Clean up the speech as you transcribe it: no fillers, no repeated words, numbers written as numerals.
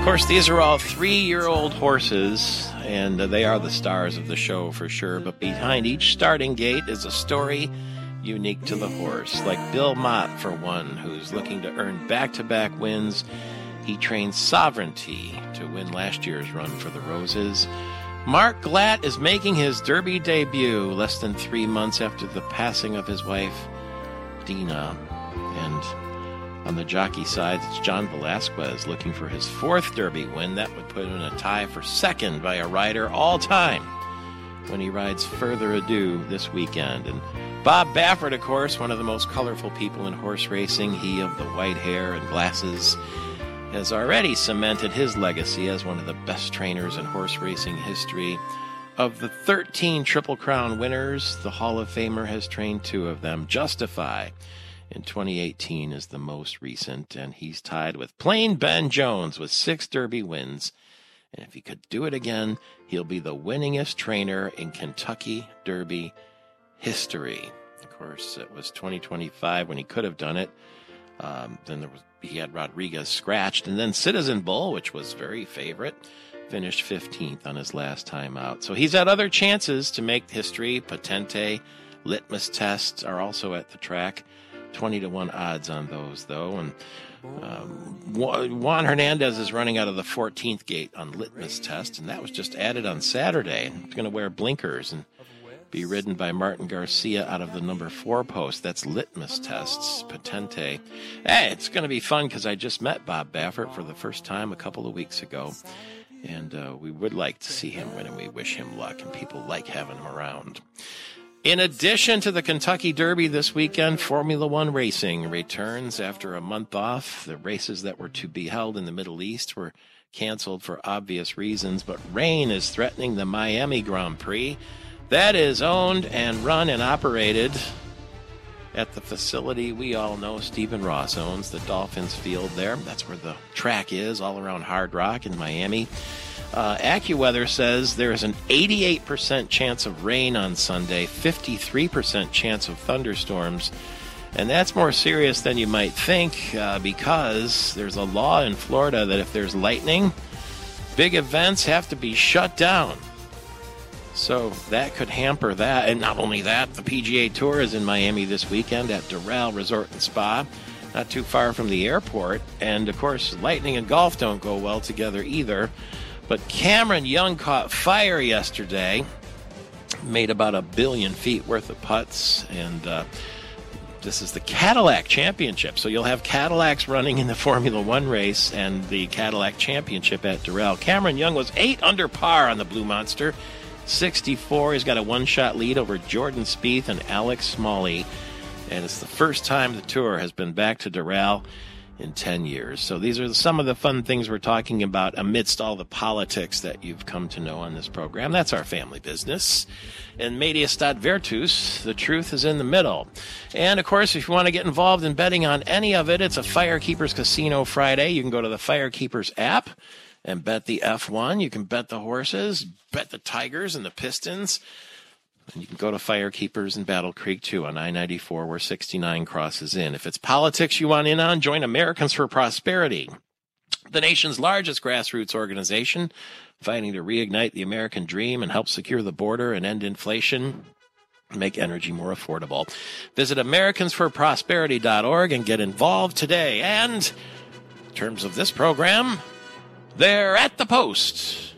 Of course, these are all 3-year-old horses, and they are the stars of the show for sure. But behind each starting gate is a story unique to the horse, like Bill Mott, for one, who's looking to earn back-to-back wins. He trained Sovereignty to win last year's Run for the Roses. Mark Glatt is making his Derby debut less than 3 months after the passing of his wife, Dina. And on the jockey side, it's John Velasquez looking for his 4th Derby win. That would put him in a tie for 2nd by a rider all time when he rides Further Ado this weekend. And Bob Baffert, of course, one of the most colorful people in horse racing, he of the white hair and glasses, has already cemented his legacy as one of the best trainers in horse racing history. Of the 13 Triple Crown winners, the Hall of Famer has trained 2 of them. Justify in 2018 is the most recent, and he's tied with Plain Ben Jones with 6 Derby wins. And if he could do it again, he'll be the winningest trainer in Kentucky Derby history. Of course, it was 2025 when he could have done it. Then he had Rodriguez scratched, and then Citizen Bull, which was very favorite, finished 15th on his last time out. So he's had other chances to make history. Patente, Litmus Tests are also at the track. 20-1 odds on those, though. And Juan Hernandez is running out of the 14th gate on Litmus Test, and that was just added on Saturday. He's going to wear blinkers and be ridden by Martin Garcia out of the number 4 post. That's Litmus Tests, Patente. Hey, it's going to be fun because I just met Bob Baffert for the first time a couple of weeks ago, and we would like to see him win, and we wish him luck, and people like having him around. In addition to the Kentucky Derby this weekend, Formula One racing returns after a month off. The races that were to be held in the Middle East were canceled for obvious reasons, but rain is threatening the Miami Grand Prix. That is owned and run and operated at the facility we all know Stephen Ross owns, the Dolphins Field there. That's where the track is, all around Hard Rock in Miami. AccuWeather says there is an 88% chance of rain on Sunday, 53% chance of thunderstorms. And that's more serious than you might think because there's a law in Florida that if there's lightning, big events have to be shut down. So that could hamper that. And not only that, the PGA Tour is in Miami this weekend at Doral Resort and Spa, not too far from the airport. And, of course, lightning and golf don't go well together either. But Cameron Young caught fire yesterday, made about 1 billion feet worth of putts, and this is the Cadillac Championship. So you'll have Cadillacs running in the Formula One race and the Cadillac Championship at Doral. Cameron Young was 8 under par on the Blue Monster. 64. He's got a 1-shot lead over Jordan Spieth and Alex Smalley. And it's the first time the tour has been back to Doral in 10 years. So these are some of the fun things we're talking about amidst all the politics that you've come to know on this program. That's our family business. In Medias Virtus, the truth is in the middle. And, of course, if you want to get involved in betting on any of it, it's a Firekeepers Casino Friday. You can go to the Firekeepers app and bet the F1. You can bet the horses, bet the Tigers and the Pistons. And you can go to Firekeepers in Battle Creek, too, on I-94, where 69 crosses in. If it's politics you want in on, join Americans for Prosperity, the nation's largest grassroots organization, fighting to reignite the American dream and help secure the border and end inflation, make energy more affordable. Visit AmericansForProsperity.org and get involved today. And in terms of this program, they're at the post.